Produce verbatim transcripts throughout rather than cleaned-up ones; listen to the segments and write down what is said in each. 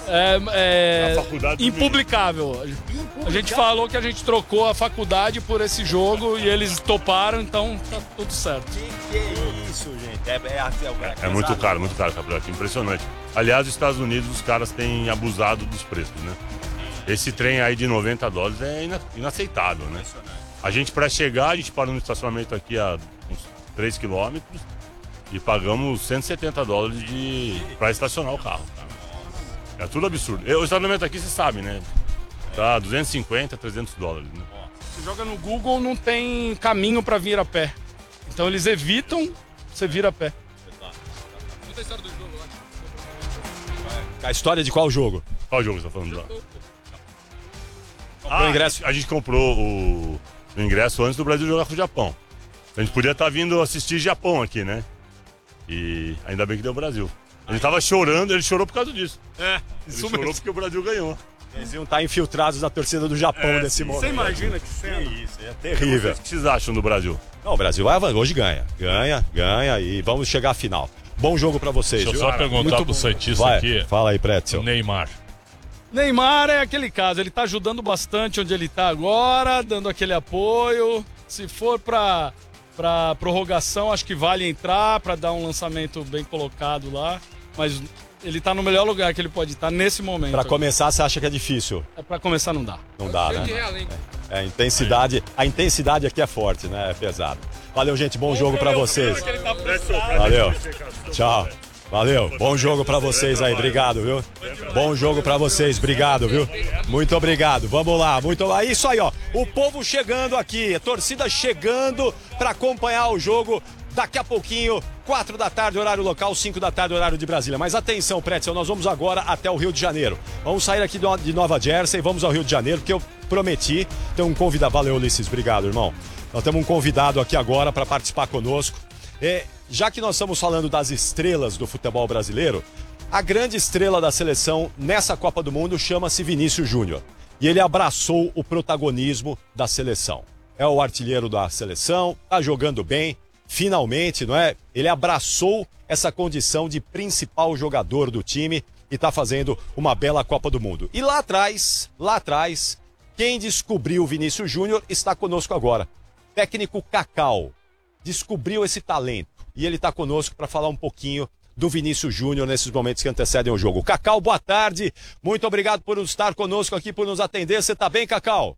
É, é A faculdade impublicável. A gente falou que a gente trocou a faculdade por esse jogo e eles toparam, então tá tudo certo. Que que é isso, gente? É, é, é, é, É muito caro, muito caro, Cabrioca. Impressionante. Aliás, os Estados Unidos, os caras têm abusado dos preços, né? Esse trem aí de noventa dólares é ina inaceitável, né? A gente, para chegar, a gente parou no estacionamento aqui a uns três quilômetros e pagamos cento e setenta dólares de... para estacionar o carro, cara. É tudo absurdo. O estacionamento aqui, você sabe, né? Tá duzentos e cinquenta, trezentos dólares, né? Você joga no Google, não tem caminho pra vir a pé. Então eles evitam, você vira a pé. Conta a história do jogo lá. A história de qual jogo? Qual jogo você tá falando lá? Comprou o ingresso? A gente comprou o, o ingresso antes do Brasil jogar com o Japão. A gente podia estar vindo assistir Japão aqui, né? E ainda bem que deu o Brasil. A gente tava chorando, ele chorou por causa disso. É, Ele isso chorou mesmo. porque o Brasil ganhou. Eles iam estar infiltrados na torcida do Japão É, nesse sim. momento. Você imagina que cena? Isso, é terrível. O que vocês acham do Brasil? Não, o Brasil vai, hoje ganha. Ganha, ganha e vamos chegar à final. Bom jogo pra vocês, Deixa eu viu? só perguntar muito pro bom. Santista Vai, aqui, fala aí, o Pretzel. Neymar. Neymar é aquele caso, ele tá ajudando bastante onde ele tá agora, dando aquele apoio. Se for pra, pra prorrogação, acho que vale entrar pra dar um lançamento bem colocado lá. Mas ele tá no melhor lugar que ele pode estar nesse momento. Pra começar, você acha que é difícil? É, pra começar não dá. Não dá, Cheio de né? real, hein? É, a intensidade, a intensidade aqui é forte, né? É pesado. Valeu, gente. Bom jogo pra vocês. Valeu. Tchau. Valeu. Bom jogo pra vocês aí. Obrigado, viu? Bom jogo pra vocês. Obrigado, viu? Muito obrigado. Vamos lá. Muito lá. Isso aí, ó. O povo chegando aqui, a torcida chegando pra acompanhar o jogo. Daqui a pouquinho, quatro da tarde, horário local, cinco da tarde, horário de Brasília. Mas atenção, Pretzel, nós vamos agora até o Rio de Janeiro. Vamos sair aqui de Nova Jersey, vamos ao Rio de Janeiro, porque eu prometi ter um convidado. Valeu, Ulisses, obrigado, irmão. Nós temos um convidado aqui agora para participar conosco. É, já que nós estamos falando das estrelas do futebol brasileiro, a grande estrela da seleção nessa Copa do Mundo chama-se Vinícius Júnior. E ele abraçou o protagonismo da seleção. É o artilheiro da seleção, tá jogando bem. Finalmente, não é? Ele abraçou essa condição de principal jogador do time e está fazendo uma bela Copa do Mundo. E lá atrás, lá atrás, quem descobriu o Vinícius Júnior está conosco agora. Técnico Cacau descobriu esse talento e ele está conosco para falar um pouquinho do Vinícius Júnior nesses momentos que antecedem o jogo. Cacau, boa tarde. Muito obrigado por estar conosco aqui, por nos atender. Você está bem, Cacau?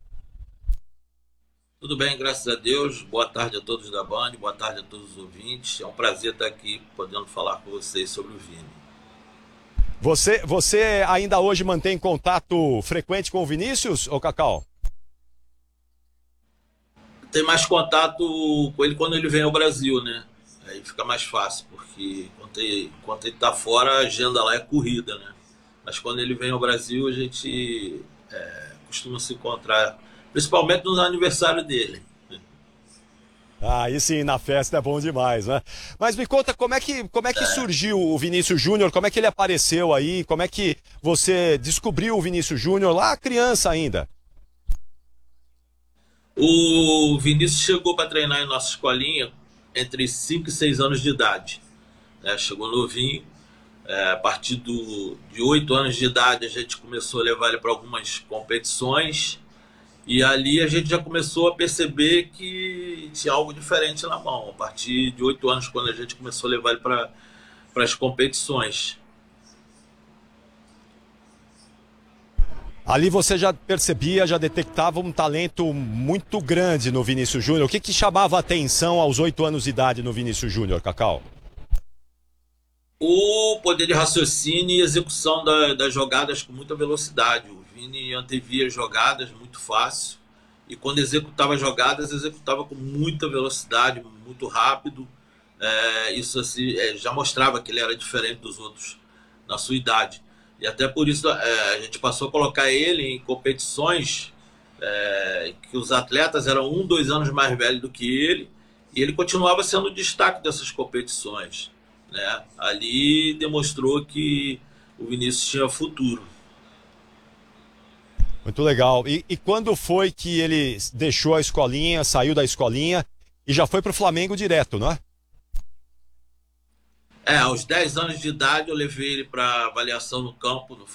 Tudo bem, graças a Deus. Boa tarde a todos da Band, boa tarde a todos os ouvintes. É um prazer estar aqui podendo falar com vocês sobre o Vini. Você, você ainda hoje mantém contato frequente com o Vinícius, ô Cacau? Tem mais contato com ele quando ele vem ao Brasil, né? Aí fica mais fácil, porque enquanto ele, enquanto ele tá fora, a agenda lá é corrida, né? Mas quando ele vem ao Brasil, a gente é, costuma se encontrar, principalmente no aniversário dele. Ah, aí sim, na festa é bom demais, né? Mas me conta, como é que, como é que surgiu o Vinícius Júnior? Como é que ele apareceu aí? Como é que você descobriu o Vinícius Júnior lá criança ainda? O Vinícius chegou para treinar em nossa escolinha entre cinco e seis anos de idade. Né? Chegou novinho. É, a partir do, de oito anos de idade, a gente começou a levar ele para algumas competições. E ali a gente já começou a perceber que tinha algo diferente na mão. A partir de oito anos, quando a gente começou a levar ele para as competições. Ali você já percebia, já detectava um talento muito grande no Vinícius Júnior. O que, que chamava a atenção aos oito anos de idade no Vinícius Júnior, Cacau? O poder de raciocínio e execução da, das jogadas com muita velocidade. O Vini antevia jogadas muito fácil e quando executava jogadas, executava com muita velocidade, muito rápido. É, isso assim, é, já mostrava que ele era diferente dos outros na sua idade. E até por isso é, a gente passou a colocar ele em competições é, que os atletas eram um, dois anos mais velhos do que ele e ele continuava sendo o destaque dessas competições. Né? Ali demonstrou que o Vinícius tinha futuro. Muito legal. E, e quando foi que ele deixou a escolinha, saiu da escolinha e já foi para o Flamengo direto, não é? É, aos dez anos de idade eu levei ele para avaliação no campo, no